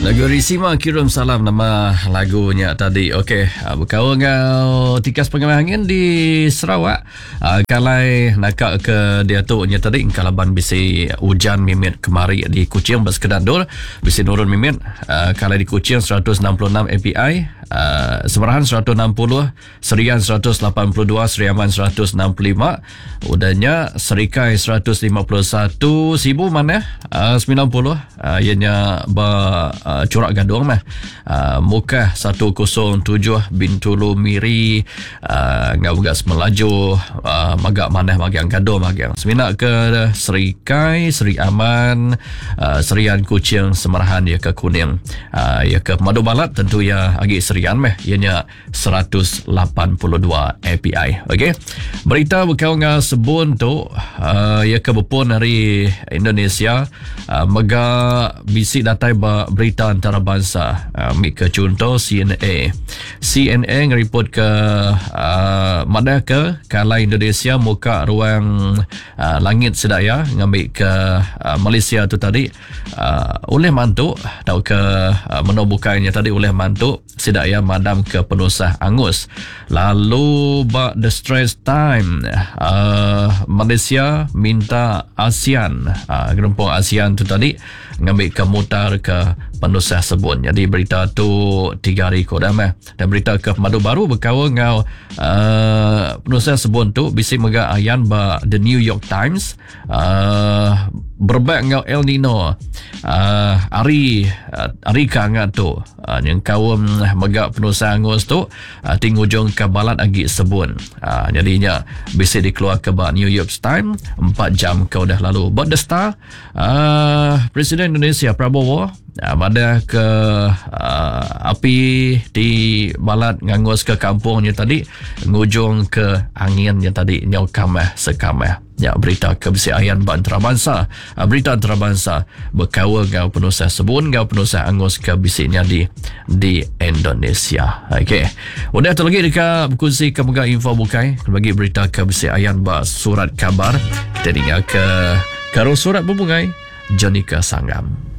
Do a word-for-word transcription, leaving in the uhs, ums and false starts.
Lagu Risima kirim salam nama lagunya tadi. Okey, uh, berkawan ngau tikas pengamai angin di Sarawak. Uh, kalai nakak ke dia tu nya tadi kalaban bisi hujan mimit kemari di Kuching bersekedandur bisi nurun mimit. Uh, kalai di Kuching seratus enam puluh enam A P I, uh, Semerahan seratus enam puluh, Serian seratus lapan puluh dua, Seriaman seratus enam puluh lima, udahnya Serikai seratus lima puluh satu, Sibu mana uh, sembilan puluh, uh, ianya ba uh, Corak Gadong mah, uh, Mukah seratus tujuh, Bintulu Miri, uh, Ngaugas Melaju, uh, Magak Maneh Magiang Gadong Magiang Seminak ke Serikai, Seri Aman, uh, Serian Kuching, Semerahan ya ke Kuning, uh, ya ke Madu Balat tentu ya agi Serian meh, ianya seratus lapan puluh dua A P I. Okey, berita berkau ngah sebun tu, uh, ya ke berpun hari Indonesia, uh, mega bisi datai ba berita antarabangsa, uh, ambil ke contoh C N A. C N A ngeriput ke uh, mana ke kala Indonesia muka ruang uh, langit sedaya ngambil ke uh, Malaysia tu tadi, uh, oleh mantuk tau ke uh, menobukannya tadi oleh mantuk sedaya madam ke penusah angus. Lalu ba the stress time, uh, Malaysia minta ASEAN, uh, gerempung ASEAN tu tadi ngambil ke mutar ke penusah sebun. Jadi berita tu tiga hari kodam eh. Dan berita ke Madu Baru berkawan ngau uh, penusah sebun tu bisi mega ayan ba The New York Times, uh, berbak ngau El Nino, uh, ari uh, ari kangat tu, uh, yang kaum mega penusah angus tu uh, ting ujung ke balat agi sebun. Uh, jadinya bisi dikeluar ke ba New York Times empat jam ke dah lalu. But the Star, uh, Presiden Indonesia Prabowo uh, pada ke uh, api di balat ngangus ke kampungnya tadi ngujung ke anginnya tadi nyau kamah sekamah. Ya, berita kebesiayan antarabangsa, uh, berita antarabangsa berkawa ngau penusah sebun ngau penusah angus ke bisiknya di di Indonesia. Okey, udah tu lagi dekat berkongsi ke muka info bukai bagi berita kebesiayan ba surat kabar kita tinggal ke karo surat berbungai Jonika Sangam.